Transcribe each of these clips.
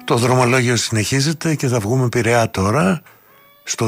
Το δρομολόγιο συνεχίζεται και θα βγούμε Πειραιά τώρα. Στο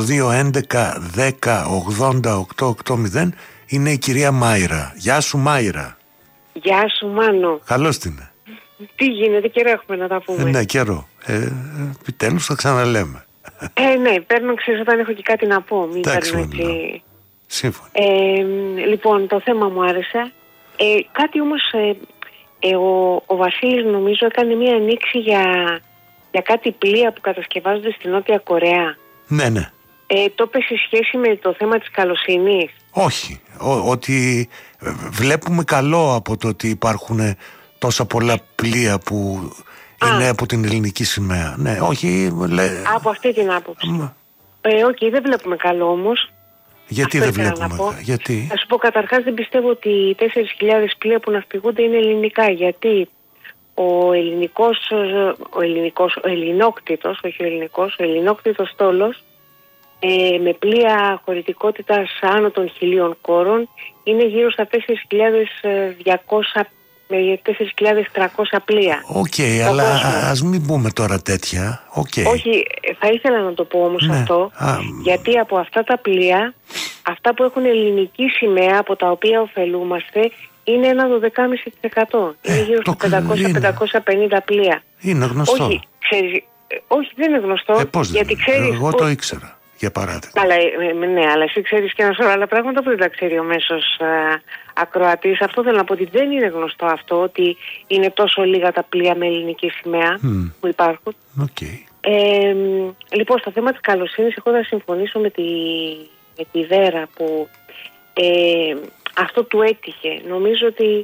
211-10-80-880 είναι η κυρία Μάιρα. Γεια σου Μάιρα. Γεια σου Μάνο. Καλώς την. Τι γίνεται, καιρό έχουμε να τα πούμε. Ναι, καιρό. Επιτέλους θα ξαναλέμε. Ναι, παίρνω, ξέρεις, όταν έχω και κάτι να πω. Μην παίρνω έτσι. Σύμφωνα. Λοιπόν, το θέμα μου άρεσε. Κάτι όμως, ο Βασίλης νομίζω έκανε μία ανοίξη για κάτι πλοία που κατασκευάζονται στη Νότια Κορέα. Ναι, ναι. Το είπε σε σχέση με το θέμα της καλοσύνης. Όχι, ότι βλέπουμε καλό από το ότι υπάρχουν τόσα πολλά πλοία που είναι από την ελληνική σημαία. Ναι, όχι. Από αυτή την άποψη. Δεν βλέπουμε καλό όμως. Γιατί αυτό δεν βλέπουμε καλό? Γιατί? Θα σου πω, καταρχάς δεν πιστεύω ότι οι 4.000 πλοία που ναυπηγούνται είναι ελληνικά. Γιατί ο ελληνόκτητος στόλος με πλοία χωρητικότητας άνω των 1.000 κόρων είναι γύρω στα 4.200 με 4.300 πλοία. Οκ, αλλά ας μην πούμε τώρα τέτοια. Όχι, θα ήθελα να το πω όμως αυτό, γιατί από αυτά τα πλοία, αυτά που έχουν ελληνική σημαία, από τα οποία ωφελούμαστε, είναι ένα 12,5%. Είναι γύρω στα 500-550 πλοία. Είναι γνωστό. Όχι, δεν είναι γνωστό. Γιατί ξέρεις, εγώ το ήξερα, για παράδειγμα. Αλλά εσύ ξέρεις και ένα σωρό άλλα πράγματα που δεν τα ξέρει ο μέσος ακροατής. Αυτό θέλω να πω, ότι δεν είναι γνωστό αυτό, ότι είναι τόσο λίγα τα πλοία με ελληνική σημαία που υπάρχουν. Λοιπόν, στο θέμα της καλοσύνης, εγώ θα συμφωνήσω με τη Βέρα που αυτό του έτυχε. Νομίζω ότι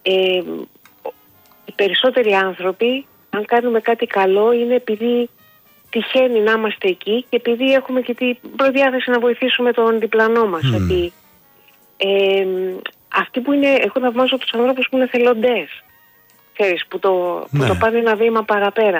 οι περισσότεροι άνθρωποι, αν κάνουμε κάτι καλό, είναι επειδή τυχαίνει να είμαστε εκεί και επειδή έχουμε και την προδιάθεση να βοηθήσουμε τον διπλανό μας. Ότι, αυτοί που είναι, εγώ θαυμάζω τους ανθρώπους που είναι θελοντές, ξέρεις, που το πάνε ένα βήμα παραπέρα.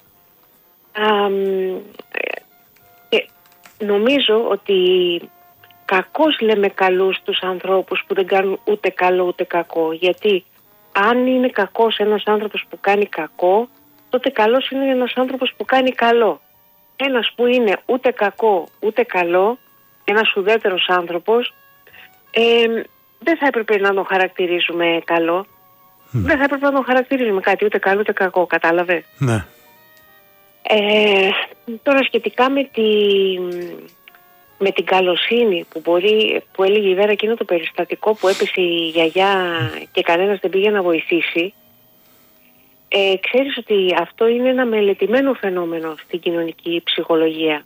Και νομίζω ότι κακώς λέμε καλούς τους ανθρώπους που δεν κάνουν ούτε καλό ούτε κακό. Γιατί αν είναι κακός ένας άνθρωπος που κάνει κακό, τότε καλός είναι ένας άνθρωπος που κάνει καλό. Ένας που είναι ούτε κακό ούτε καλό, ένας ουδέτερος άνθρωπος, δεν θα έπρεπε να τον χαρακτηρίζουμε καλό. Δεν θα έπρεπε να τον χαρακτηρίζουμε κάτι ούτε καλό ούτε κακό, κατάλαβε. Ναι. Τώρα σχετικά με την καλοσύνη που έλεγε η Βέρα, εκείνο το περιστατικό που έπεσε η γιαγιά και κανένας δεν πήγε να βοηθήσει, ξέρεις ότι αυτό είναι ένα μελετημένο φαινόμενο στην κοινωνική ψυχολογία.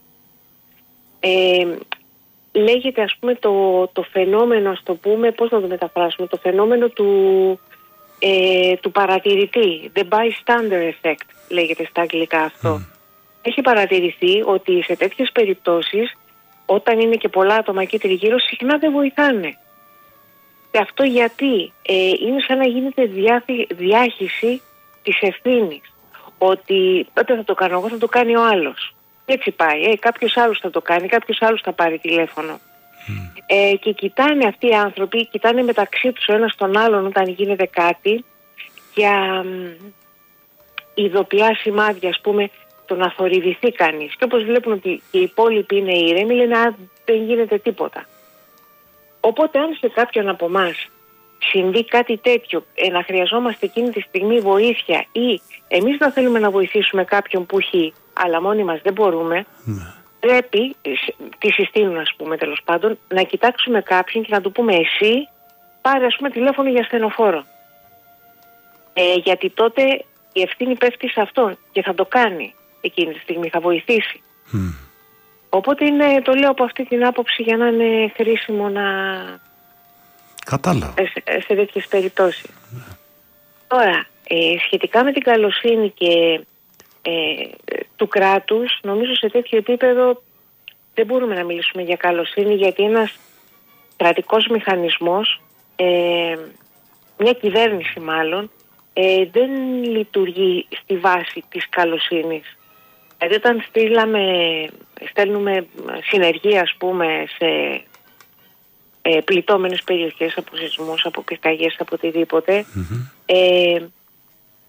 Λέγεται, ας πούμε, το φαινόμενο, ας το πούμε, πώς να το μεταφράσουμε, το φαινόμενο του παρατηρητή, the bystander effect λέγεται στα αγγλικά αυτό. Έχει παρατηρηθεί ότι σε τέτοιες περιπτώσεις, όταν είναι και πολλά άτομα εκεί τριγύρω, συχνά δεν βοηθάνε. Και αυτό γιατί είναι σαν να γίνεται διάχυση της ευθύνης. Ότι δεν θα το κάνω εγώ, θα το κάνει ο άλλος. Έτσι πάει. Κάποιος άλλος θα το κάνει, κάποιος άλλος θα πάρει τηλέφωνο. Και κοιτάνε αυτοί οι άνθρωποι, κοιτάνε μεταξύ τους ο ένας τον άλλον όταν γίνεται κάτι, για ειδοποιά σημάδια, ας πούμε, το να θορυβηθεί κανείς. Και όπως βλέπουν ότι και οι υπόλοιποι είναι ήρεμοι, λένε δεν γίνεται τίποτα. Οπότε αν σε κάποιον από εμάς συμβεί κάτι τέτοιο, να χρειαζόμαστε εκείνη τη στιγμή βοήθεια, ή εμείς να θέλουμε να βοηθήσουμε κάποιον που έχει, αλλά μόνοι μας δεν μπορούμε, πρέπει, τη συστήνουν, ας πούμε, τέλος πάντων, να κοιτάξουμε κάποιον και να του πούμε εσύ πάρε, ας πούμε, τηλέφωνο για ασθενοφόρο. Γιατί τότε η ευθύνη πέφτει σε αυτόν και θα το κάνει εκείνη τη στιγμή, θα βοηθήσει. Οπότε το λέω από αυτή την άποψη για να είναι χρήσιμο να... Κατάλαβα. Σε τέτοιες περιπτώσεις. Τώρα, σχετικά με την καλοσύνη και του κράτους, νομίζω σε τέτοιο επίπεδο δεν μπορούμε να μιλήσουμε για καλοσύνη, γιατί ένας κρατικός μηχανισμός, μια κυβέρνηση μάλλον, δεν λειτουργεί στη βάση της καλοσύνης. Δηλαδή όταν στέλνουμε συνεργεία, ας πούμε, σε πληττόμενες περιοχές από σεισμούς, από πυρκαγιές, από οτιδήποτε,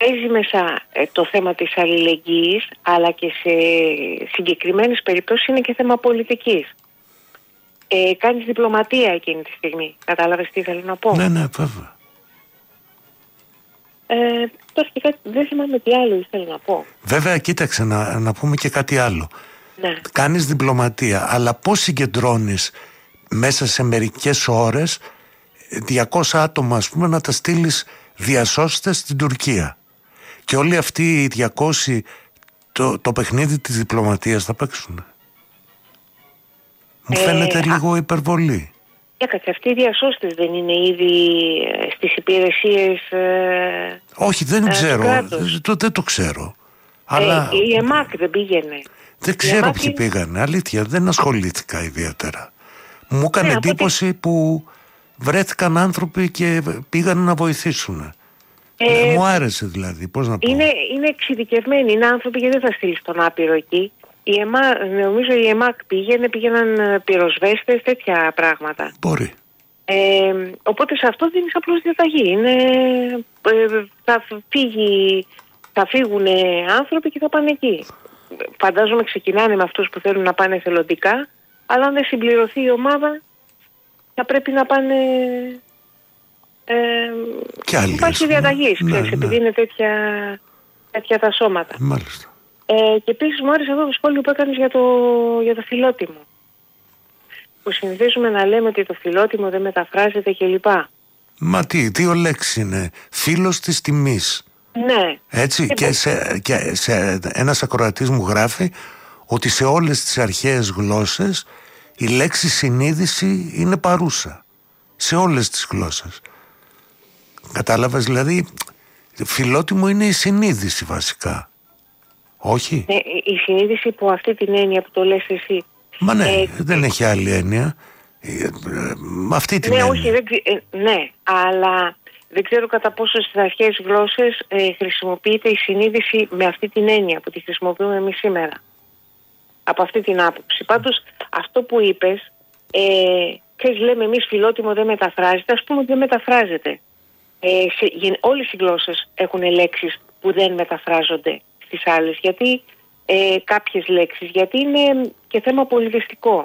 παίζει μέσα το θέμα της αλληλεγγύης, αλλά και σε συγκεκριμένες περιπτώσεις είναι και θέμα πολιτικής. Κάνεις διπλωματία εκείνη τη στιγμή. Κατάλαβες τι θέλω να πω? Ναι, βέβαια. Τώρα και κάτι, δεν θυμάμαι τι άλλο ήθελα να πω. Βέβαια, κοίταξε να πούμε και κάτι άλλο. Ναι. Κάνεις διπλωματία, αλλά πώς συγκεντρώνεις μέσα σε μερικές ώρες 200 άτομα, ας πούμε, να τα στείλεις διασώστες στην Τουρκία? Και όλοι αυτοί οι 200 το παιχνίδι της διπλωματίας θα παίξουν. Μου φαίνεται λίγο υπερβολή. Κάτσε, αυτοί οι διασώστες δεν είναι ήδη στις υπηρεσίες? Όχι, δεν ξέρω. Δεν το ξέρω. Αλλά η ΕΜΑΚ δεν πήγαινε? Δεν ξέρω ποιοι πήγανε. Αλήθεια, δεν ασχολήθηκα ιδιαίτερα. Μου έκανε εντύπωση που βρέθηκαν άνθρωποι και πήγαν να βοηθήσουν. Μου άρεσε δηλαδή, πώς να πω. Είναι εξειδικευμένοι, είναι άνθρωποι, γιατί δεν θα στείλει τον άπειρο εκεί. Νομίζω η ΕΜΑΚ πήγαιναν πυροσβέστες, τέτοια πράγματα. Μπορεί. Οπότε σε αυτό δίνεις απλώς διαταγή. Θα φύγουν άνθρωποι και θα πάνε εκεί. Φαντάζομαι ξεκινάνε με αυτούς που θέλουν να πάνε εθελοντικά, αλλά αν δεν συμπληρωθεί η ομάδα θα πρέπει να πάνε και άλλοι. Υπάρχει διαταγή, επειδή είναι τέτοια τα σώματα. Μάλιστα. Και επίσης μου άρεσε αυτό το σχόλιο που έκανες για το φιλότιμο. Που συνηθίζουμε να λέμε ότι το φιλότιμο δεν μεταφράζεται κλπ. Μα τι, 2 λέξεις είναι. Φίλος της τιμής. Ναι. Έτσι, και σε ένας ακροατής μου γράφει ότι σε όλες τις αρχαίες γλώσσες η λέξη συνείδηση είναι παρούσα. Σε όλες τις γλώσσες. Κατάλαβες, δηλαδή φιλότιμο είναι η συνείδηση βασικά. Όχι. Η συνείδηση υπό αυτή την έννοια που το λες εσύ. Μα ναι, δεν έχει άλλη έννοια. Με αυτή την έννοια. Όχι, ναι, αλλά δεν ξέρω κατά πόσο στις αρχαίες γλώσσες χρησιμοποιείται η συνείδηση με αυτή την έννοια που τη χρησιμοποιούμε εμείς σήμερα. Από αυτή την άποψη. Πάντως αυτό που είπες, λέμε εμείς φιλότιμο δεν μεταφράζεται, ας πούμε ότι δεν μεταφράζεται. Όλες οι γλώσσες έχουν λέξεις που δεν μεταφράζονται στις άλλες. Γιατί κάποιες λέξεις, γιατί είναι και θέμα πολιτιστικό.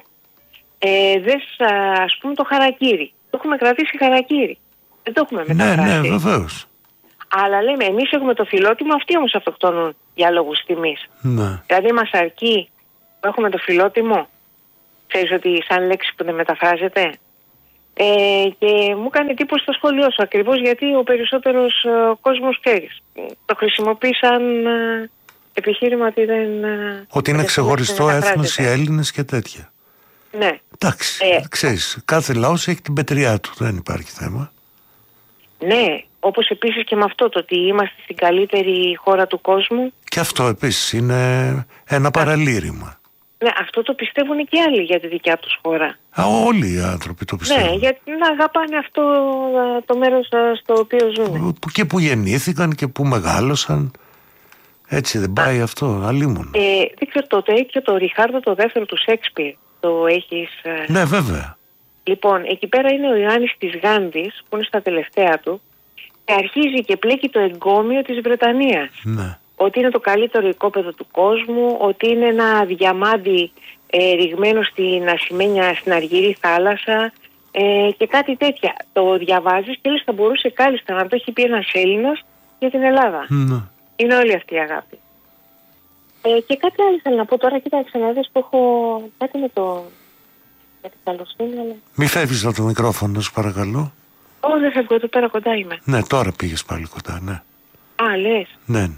Ας πούμε το χαρακίρι. Το έχουμε κρατήσει χαρακίρι. Δεν το έχουμε μεταφράσει. Ναι, βεβαίως. Αλλά λέμε εμείς έχουμε το φιλότιμο, αυτοί όμως αυτοκτονούν για λόγους τιμής. Ναι. Δηλαδή μας αρκεί που έχουμε το φιλότιμο. Ξέρεις ότι σαν λέξη που δεν μεταφράζεται. Και μου έκανε εντύπωση το σχόλιο σου, ακριβώς γιατί ο περισσότερος κόσμος, ξέρεις, το χρησιμοποιεί σαν επιχείρημα ότι δεν... Ότι είναι ξεχωριστό έθνος οι Έλληνες και τέτοια. Ναι. Εντάξει, ξέρεις, κάθε λαός έχει την πετριά του, δεν υπάρχει θέμα. Ναι, όπως επίσης και με αυτό το ότι είμαστε στην καλύτερη χώρα του κόσμου. Και αυτό επίσης είναι ένα παραλήρημα. Ναι, αυτό το πιστεύουν και άλλοι για τη δικιά τους χώρα. Όλοι οι άνθρωποι το πιστεύουν. Ναι, γιατί να αγαπάνε αυτό το μέρος στο οποίο ζουν. Και που γεννήθηκαν και που μεγάλωσαν. Έτσι δεν πάει αυτό, αλίμονο. Δεν ξέρω, το τέτοιο το Ριχάρδο το δεύτερο του Σέξπιρ το έχεις... Ναι, βέβαια. Λοιπόν, εκεί πέρα είναι ο Ιωάννης της Γάνδης, που είναι στα τελευταία του, και αρχίζει και πλέκει το εγκόμιο της Βρετανίας. Ναι. Ότι είναι το καλύτερο οικόπεδο του κόσμου, ότι είναι ένα διαμάντι ρηγμένο στην ασημένια, στην Αργυρή θάλασσα και κάτι τέτοια. Το διαβάζεις και λες θα μπορούσε κάλλιστα να το έχει πει ένας Έλληνας για την Ελλάδα. Ναι. Είναι όλη αυτή η αγάπη. Και κάτι άλλο θέλω να πω τώρα, κοίταξε να δεις που έχω κάτι με την καλοσύνη. Αλλά... Μη φεύγεις από το μικρόφωνο, σου παρακαλώ. Όχι, δεν φεύγω, εδώ πέρα κοντά είμαι. Ναι, τώρα πήγες πάλι κοντά, ναι. Α, λες. Ναι.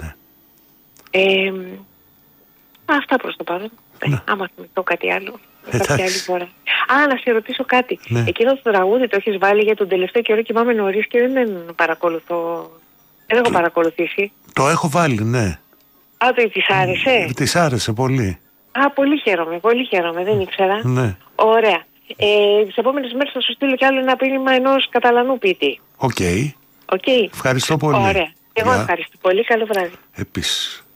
Αυτά προς το παρόν. Ναι. Άμα θυμηθώ κάτι άλλο. Κάποια άλλη φορά. Α, να σε ρωτήσω κάτι. Ναι. Εκείνο το τραγούδι το έχεις βάλει για τον τελευταίο καιρό, κοιμάμαι νωρίς και δεν παρακολουθώ. Δεν έχω παρακολουθήσει. Το έχω βάλει, ναι. Α, της άρεσε. Της άρεσε πολύ. Α, πολύ χαίρομαι, δεν ήξερα. Ναι. Ωραία. Τις επόμενες μέρες θα σου στείλω κι άλλο ένα ποίημα ενός Καταλανού ποιητή. Οκ. Okay. Ευχαριστώ πολύ. Ωραία. Εγώ ευχαριστώ πολύ. Καλό βράδυ. Επίσης.